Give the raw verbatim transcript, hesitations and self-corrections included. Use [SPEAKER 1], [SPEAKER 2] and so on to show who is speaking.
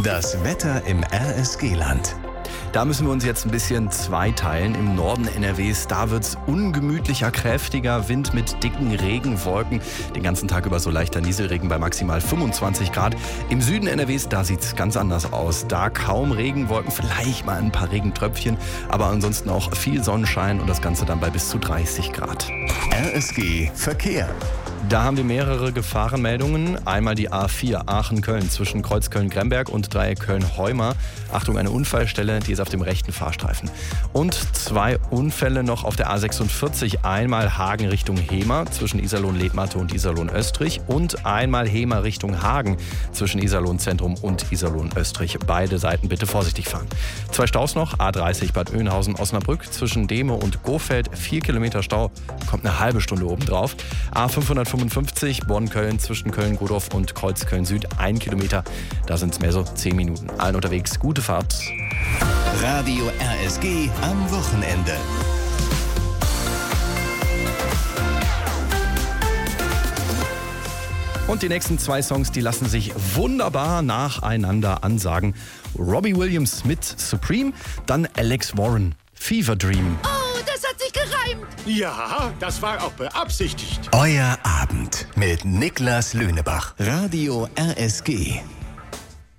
[SPEAKER 1] Das Wetter im R S G-Land.
[SPEAKER 2] Da müssen wir uns jetzt ein bisschen zweiteilen. Im Norden N R Ws, da wird es ungemütlicher, kräftiger Wind mit dicken Regenwolken. Den ganzen Tag über so leichter Nieselregen bei maximal fünfundzwanzig Grad. Im Süden N R Ws, da sieht es ganz anders aus. Da kaum Regenwolken, vielleicht mal ein paar Regentröpfchen, aber ansonsten auch viel Sonnenschein und das Ganze dann bei bis zu dreißig Grad.
[SPEAKER 1] R S G Verkehr.
[SPEAKER 2] Da haben wir mehrere Gefahrenmeldungen. Einmal die A vier Aachen-Köln zwischen Kreuz Köln-Gremberg und Dreieck Köln-Heuma. Achtung, eine Unfallstelle, die ist auf dem rechten Fahrstreifen. Und zwei Unfälle noch auf der A sechsundvierzig. Einmal Hagen Richtung Hemer zwischen Iserlohn-Letmathe und Iserlohn-Östrich. Und einmal Hemer Richtung Hagen zwischen Iserlohn-Zentrum und Iserlohn-Östrich. Beide Seiten bitte vorsichtig fahren. Zwei Staus noch. A dreißig Bad Oeynhausen-Osnabrück zwischen Dehme und Gofeld. Vier Kilometer Stau, kommt eine halbe Stunde oben drauf. A fünfhundertfünfundfünfzig Bonn-Köln zwischen Köln-Godorf und Kreuz-Köln-Süd. Ein Kilometer, da sind es mehr so zehn Minuten. Allen unterwegs, gute Fahrt.
[SPEAKER 1] Radio R S G am Wochenende.
[SPEAKER 2] Und die nächsten zwei Songs, die lassen sich wunderbar nacheinander ansagen. Robbie Williams mit Supreme, dann Alex Warren, Fever Dream.
[SPEAKER 3] Oh, das hat sich gereimt.
[SPEAKER 4] Ja, das war auch beabsichtigt.
[SPEAKER 1] Euer Abend mit Niklas Löhnebach. Radio R S G.